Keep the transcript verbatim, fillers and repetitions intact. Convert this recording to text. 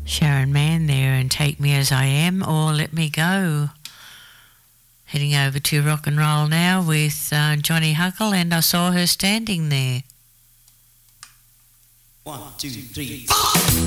Sharon Mann there and Take Me As I Am or Let Me Go. Heading over to rock and roll now with uh, Johnny Huckle and I Saw Her Standing There. One, two, three, four.